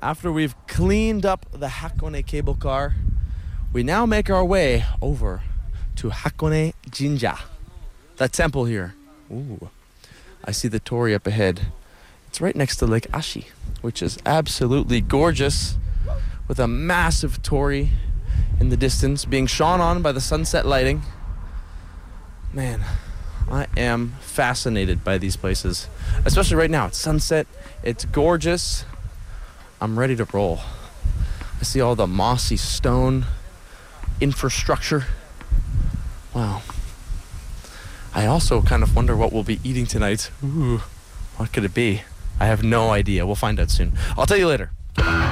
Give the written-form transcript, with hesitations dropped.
After we've cleaned up the Hakone cable car, we now make our way over to Hakone Jinja, that temple here. Ooh, I see the torii up ahead. It's right next to Lake Ashi, which is absolutely gorgeous, with a massive torii in the distance being shone on by the sunset lighting. Man, I am fascinated by these places, especially right now. It's sunset, it's gorgeous. I'm ready to roll. I see all the mossy stone infrastructure. Wow. I also kind of wonder what we'll be eating tonight. Ooh, what could it be? I have no idea. We'll find out soon. I'll tell you later.